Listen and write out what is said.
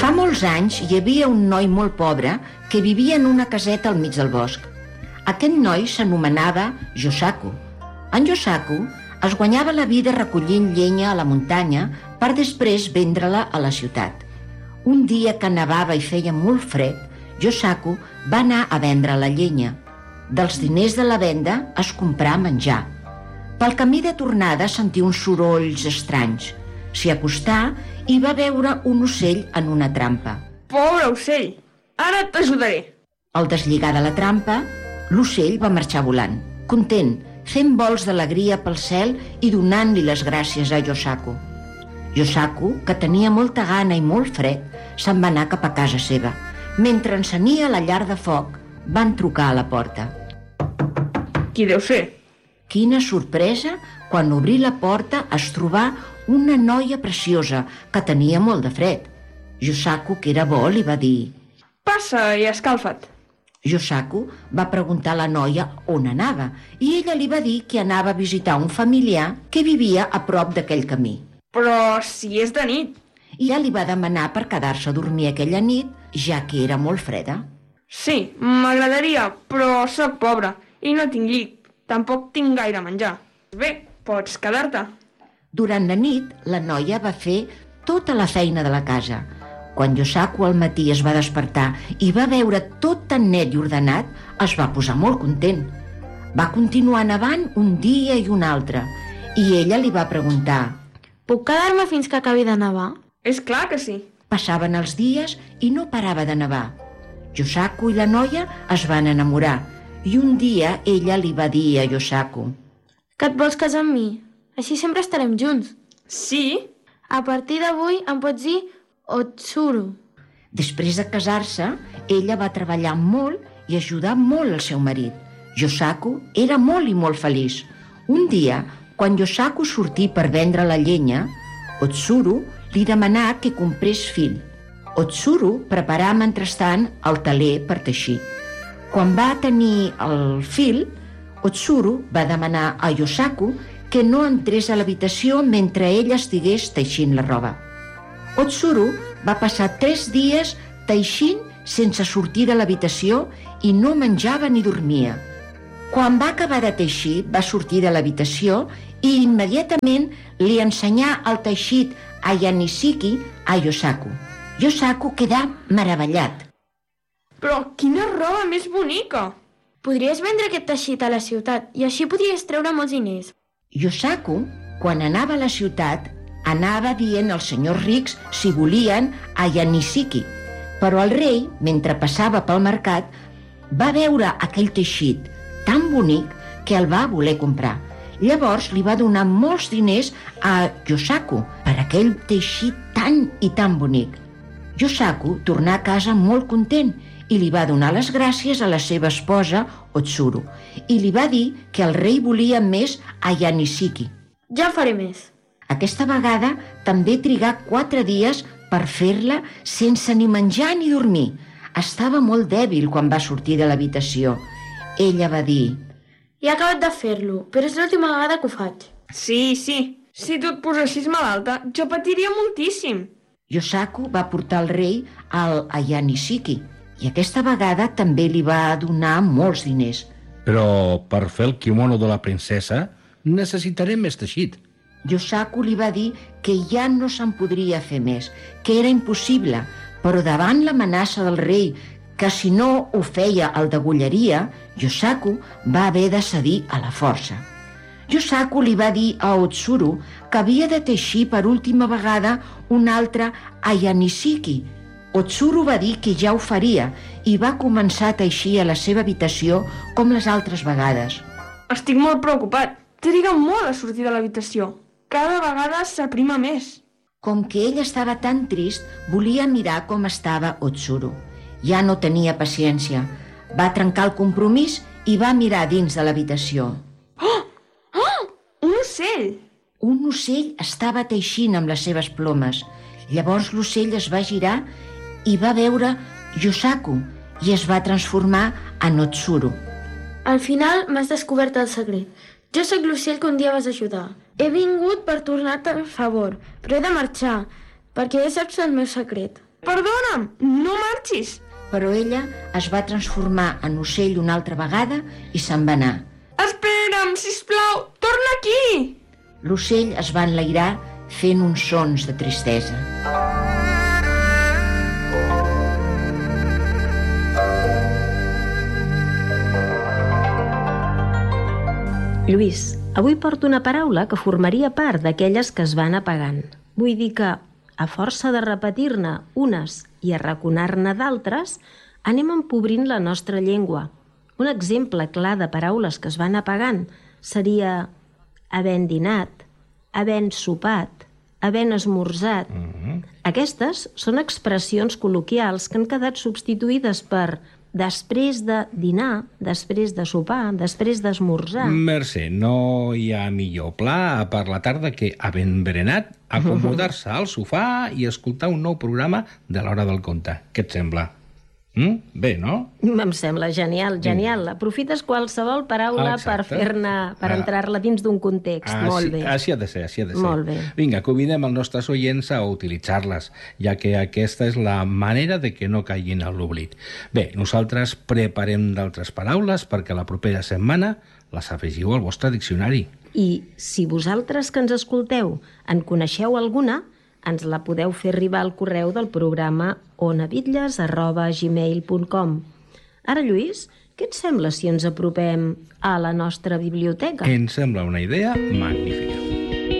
Fa molts anys hi havia un noi molt pobre que vivia en una caseta al mig del bosc. Aquest noi s'anomenava Yosaku. En Yosaku es guanyava la vida recollint llenya a la muntanya per després vendre-la a la ciutat. Un dia que nevava i feia molt fred, Yosaku va anar a vendre la llenya. Dels diners de la venda es comprà menjar. Pel camí de tornada sentí uns sorolls estranys. S'hi acostà i va veure un ocell en una trampa. Pobre ocell, ara t'ajudaré. Al deslligar de la trampa, l'ocell va marxar volant, content, fent vols d'alegria pel cel i donant-li les gràcies a Yosaku. Yosaku, que tenia molta gana i molt fred, se'n va anar cap a casa seva. Mentre encenia la llar de foc, van trucar a la porta. Qui deu ser? Quina sorpresa quan obrí la porta es trobà una noia preciosa que tenia molt de fred. Yosaku, que era bo, li va dir: Passa i escalfa't. Yosaku va preguntar a la noia on anava i ella li va dir que anava a visitar un familiar que vivia a prop d'aquell camí. Però si és de nit. I ja li va demanar per quedar-se a dormir aquella nit, ja que era molt freda. Sí, m'agradaria, però sóc pobre i no tinc llit. Tampoc tinc gaire menjar. Bé, pots quedar-te. Durant la nit, la noia va fer tota la feina de la casa. Quan Yosaku al matí es va despertar i va veure tot tan net i ordenat, es va posar molt content. Va continuar nevant un dia i un altre, i ella li va preguntar: Puc quedar-me fins que acabi de nevar? És clar que sí. Passaven els dies i no parava de nevar. Yosaku i la noia es van enamorar, i un dia ella li va dir a Yosaku: Que et vols casar amb mi? Així sempre estarem junts. Sí? A partir d'avui em pots dir Otsuru. Després de casar-se, ella va treballar molt i ajudar molt al seu marit. Yosaku era molt i molt feliç. Un dia, quan Yosaku sortí per vendre la llenya, Otsuru li demanà que comprés fil. Otsuru preparà mentrestant el teler per teixir. Quan va tenir el fil, Otsuru va demanar a Yosaku que no entrés a l'habitació mentre ella estigués teixint la roba. Otsuru va passar 3 dies teixint sense sortir de l'habitació i no menjava ni dormia. Quan va acabar de teixir, va sortir de l'habitació i immediatament li ensenyà el teixit a Yanisiki a Yosaku. Yosaku quedà meravellat. Però quina roba més bonica! Podries vendre aquest teixit a la ciutat i així podries treure molts diners. Yosaku, quan anava a la ciutat, anava dient als senyors rics si volien a Yanisiki. Però el rei, mentre passava pel mercat, va veure aquell teixit tan bonic que el va voler comprar. Llavors li va donar molts diners a Yosaku per aquell teixit tan i tan bonic. Yosaku tornà a casa molt content i li va donar les gràcies a la seva esposa, Otsuru, i li va dir que el rei volia més a Yanisiki. Ja faré més. Aquesta vegada també trigà 4 dies per fer-la sense ni menjar ni dormir. Estava molt dèbil quan va sortir de l'habitació. Ella va dir: He acabat de fer-lo, però és l'última vegada que ho faig. Sí, sí. Si tu et posessis malalta, jo patiria moltíssim. Yosaku va portar el rei a Yanisiki i aquesta vegada també li va donar molts diners. Però per fer el kimono de la princesa necessitaré més teixit. Yosaku li va dir que ja no se'n podria fer més, que era impossible, però davant l'amenaça del rei que si no ho feia el degollaria, Yosaku va haver de cedir a la força. Yosaku li va dir a Otsuru que havia de teixir per última vegada un altre a Yanisiki. Otsuru va dir que ja ho faria i va començar a teixir a la seva habitació com les altres vegades. Estic molt preocupat. Triga molt a sortir de l'habitació. Cada vegada s'aprima més. Com que ell estava tan trist, volia mirar com estava Otsuru. Ja no tenia paciència. Va trencar el compromís i va mirar dins de l'habitació. Oh! Oh! Un ocell! Un ocell estava teixint amb les seves plomes. Llavors l'ocell es va girar i va veure Yosaku i es va transformar en Otsuru. Al final m'has descobert el secret. Jo sóc l'ocell que un dia vas ajudar. He vingut per tornar-te el favor, però he de marxar, perquè ja saps el meu secret. Perdona'm, no marxis. Però ella es va transformar en ocell una altra vegada i se'n va anar. Espera'm, sisplau, torna aquí. L'ocell es va enlairar fent uns sons de tristesa. Lluís, avui porto una paraula que formaria part d'aquelles que es van apagant. Vull dir que, a força de repetir-ne unes i arraconar-ne d'altres, anem empobrint la nostra llengua. Un exemple clar de paraules que es van apagant seria havent dinat, havent sopat, havent esmorzat. Aquestes són expressions col·loquials que han quedat substituïdes per després de dinar, després de sopar, després d'esmorzar. Mercè, no hi ha millor pla per la tarda que, havent berenat, acomodar-se al sofà i escoltar un nou programa de l'Hora del Conte. Què et sembla? Bé, no? Em sembla genial, genial. Aprofites qualsevol paraula per entrar-la dins d'un context. Molt bé. Així ha de ser, així ha de ser. Molt bé. Vinga, convidem els nostres oients a utilitzar-les, ja que aquesta és la manera de que no caiguin a l'oblit. Bé, nosaltres preparem d'altres paraules perquè la propera setmana les afegiu al vostre diccionari. I si vosaltres que ens escolteu en coneixeu alguna, ens la podeu fer arribar al correu del programa onabitlles@gmail.com. Ara, Lluís, què et sembla si ens apropem a la nostra biblioteca? Em sembla una idea magnífica.